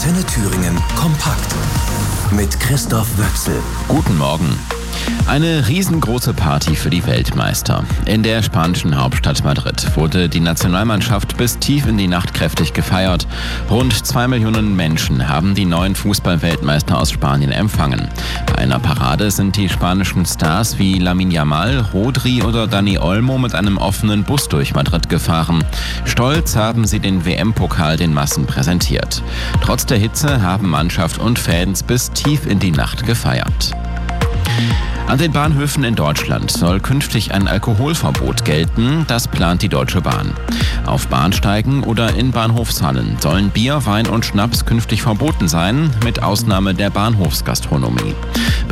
Antenne Thüringen kompakt mit Christoph Wöchsel. Guten Morgen. Eine riesengroße Party für die Weltmeister. In der spanischen Hauptstadt Madrid wurde die Nationalmannschaft bis tief in die Nacht kräftig gefeiert. Rund 2 Millionen Menschen haben die neuen Fußball-Weltmeister aus Spanien empfangen. Bei einer Parade sind die spanischen Stars wie Lamine Yamal, Rodri oder Dani Olmo mit einem offenen Bus durch Madrid gefahren. Stolz haben sie den WM-Pokal den Massen präsentiert. Trotz der Hitze haben Mannschaft und Fans bis tief in die Nacht gefeiert. An den Bahnhöfen in Deutschland soll künftig ein Alkoholverbot gelten, das plant die Deutsche Bahn. Auf Bahnsteigen oder in Bahnhofshallen sollen Bier, Wein und Schnaps künftig verboten sein, mit Ausnahme der Bahnhofsgastronomie.